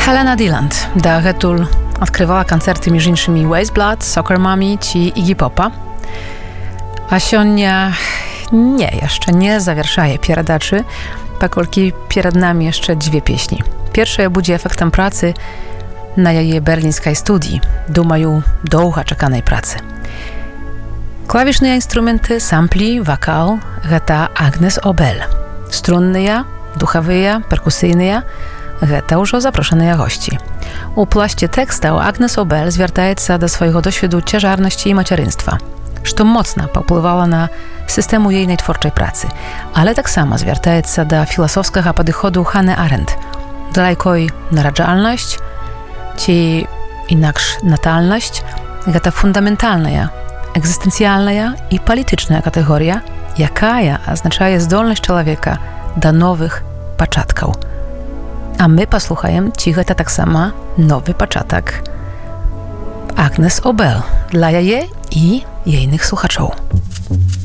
Helena Deland da Getul odkrywała koncerty między innymi Weyes Blood, Soccer Mommy czy Iggy Popa. A sionia jeszcze nie zawieszaje pieradaczy, pakolki przed nami jeszcze dwie pieśni. Pierwsza budzi efektem pracy na jej berlińskiej studii, dumaju długo czekanej pracy. Klawiszne instrumenty, sampli, wokal, geta Agnes Obel. Strunne, duchowe, perkusyjne, geta już zaproszone gości. U plaście tekstu Agnes Obel zwracaється do swojego doświadu ciężarności i macierzyństwa, co mocno popływało na systemu jej twórczej pracy, ale tak samo zwracaється do filozofskiego podchodu Hannah Arendt, do jakoj narodzalność, czy inaksz natalność, geta fundamentalna, egzystencjalna i polityczna kategoria, jaka oznacza zdolność człowieka do nowych początków. A my posłuchajmy, czy to tak samo nowy początek Agnes Obel dla jej i jejnych słuchaczów.